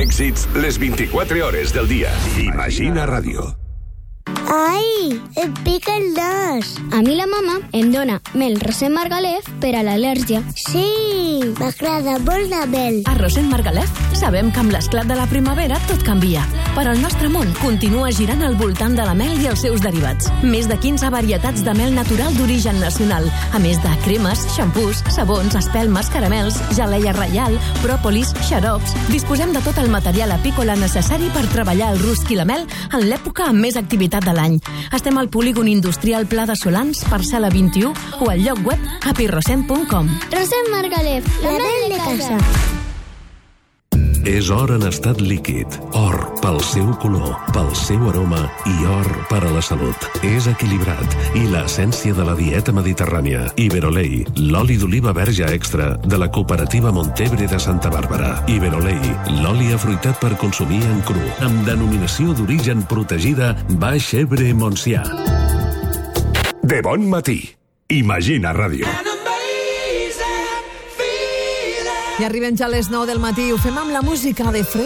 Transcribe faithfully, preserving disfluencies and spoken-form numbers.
Èxits les vint-i-quatre hores del dia. Imagina Ràdio. Ai, em pica el nas. A mi la mama em dona mel Rossend Margalef per a l'al·lèrgia. Sí, m'agrada molt la mel. A Rossend Margalef sabem que amb l'esclat de la primavera tot canvia, però el nostre món continua girant al voltant de la mel i els seus derivats. Més de quinze varietats de mel natural d'origen nacional, a més de cremes, xampús, sabons, espelmes, caramels, geleia reial, pròpolis, xarops. Disposem de tot el material apícola necessari per treballar el rusc i la mel en l'època amb més activitat de l'any. Estem al polígon industrial Pla de Solans, parcel·la vint-i-u, o al lloc web happy rossend punt com. Rossend Margalef, la, la mel de casa. És or en estat líquid. Or pel seu color, pel seu aroma i or per a la salut. És equilibrat i l'essència de la dieta mediterrània. Iberolei, l'oli d'oliva verge extra de la cooperativa Montebre de Santa Bàrbara. Iberolei, l'oli afruitat per consumir en cru, amb denominació d'origen protegida Baix Ebre Montsià. De bon matí. Imagina Ràdio. I arribem ja a les nou del matí. Ho fem amb la música de Fred.